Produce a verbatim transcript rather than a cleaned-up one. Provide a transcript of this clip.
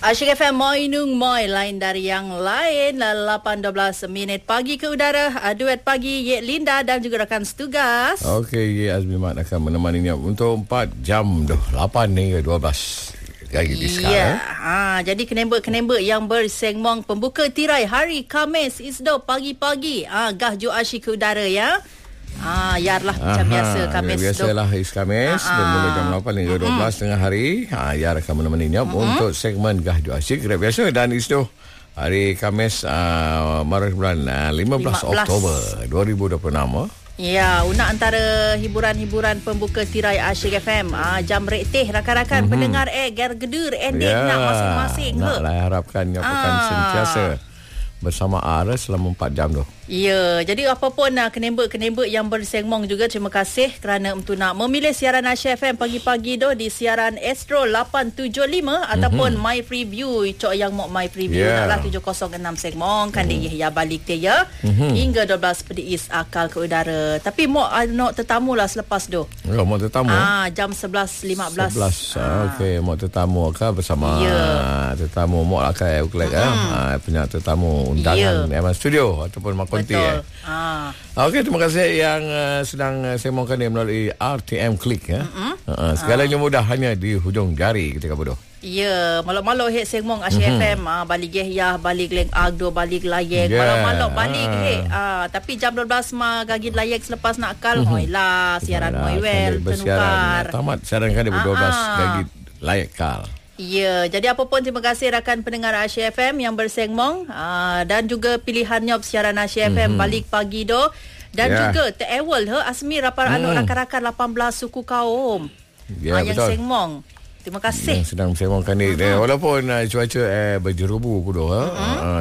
Asyik F M Moi Nung Moi, lain dari yang lain. lapan dua belas minit pagi ke udara. Duet pagi Yek Linda dan juga rakan setugas. Okey, Yek Azmimat akan menemaninya untuk empat jam dah, lapan hingga dua belas lagi di sekarang. Ya, ha, jadi kenembek-kenembek yang bersengmong pembuka tirai hari Khamis isdo pagi-pagi. Ah, gah ju asyik ke udara ya. Ah, yarlah macam Aha, biasa Khamis ya, biasalah is Khamis ah, mulai jam lapan hingga dua belas tengah hari. Ha, Yar akan menemaninya mm-hmm. untuk segmen Gah Ju Asyik biasa dan isdo hari Khamis uh, Maret bulan uh, lima belas Oktober dua ribu dua puluh enam. Ya, una antara hiburan-hiburan pembuka tirai Asyik F M. Ah, jam rekteh rakan-rakan mm-hmm. pendengar eh ger gedur ending ya, nak masing-masing. Nak lah harapkan yang akan ah. sentiasa bersama Ara selama empat jam tu. Ya, jadi apapun uh, kenembek-kenembek yang bersengmong juga, terima kasih kerana untuk nak memilih siaran Asyik F M pagi-pagi tu di siaran Astro lapan tujuh lima mm-hmm. ataupun My Preview. Cok yang mau My Preview yeah. naklah tujuh kosong enam segmong kan mm-hmm. dia ya balik dia ya. Mm-hmm. Hingga dua belas pedis akal ke udara. Tapi mau uh, nak tetamu lah selepas tu. Oh, mau tetamu. Ah, jam sebelas lima belas. sebelas. Ah. Okey, mau tetamu ke bersama yeah. tetamu mau akan uklet mm-hmm. ah punya tetamu undangan yeah. Eman Studio ataupun Makonti. Betul. Ah. Okey, terima kasih yang uh, sedang uh, sembangkan ini melalui R T M Klik ya. Mm-hmm. Uh, segalanya ah. mudah hanya di hujung jari ketika bodoh. Ya, malu-malu hek sengmong Asyik mm-hmm. F M ah balik ya balik leng agdo balik layek yeah. malu-malu balik ah. hek ah tapi jam dua belas ma gagi layek selepas nak kal mm-hmm. hoilah siaran moi well penukar. Tamat siaran kan di dua belas ah. gagi layek kal. Ya, jadi apapun terima kasih rakan pendengar Asyik F M yang bersengmong uh, dan juga pilihannya siaran Asyik mm-hmm. F M balik pagi do dan yeah. juga teewal he Asmi rapar mm. anu rakan-rakan lapan belas suku kaum yeah, uh, yang sengmong. Terima kasih. Yang sedang bersengmongkan ni mm-hmm. walaupun uh, cuaca eh, berjerubu kudo ha. Mm-hmm. Uh,